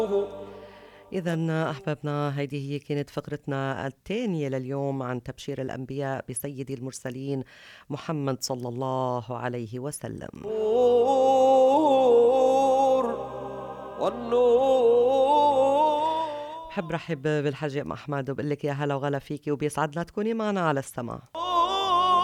إذا أحبابنا، هيدي هي كانت فقرتنا الثانية لليوم عن تبشير الأنبياء بسيد المرسلين محمد صلى الله عليه وسلم. النور والنور بحب رحب بالحاج أم أحمد وبقول لك يا هلا وغلا فيكي، وبيسعدنا تكوني معنا على السماء.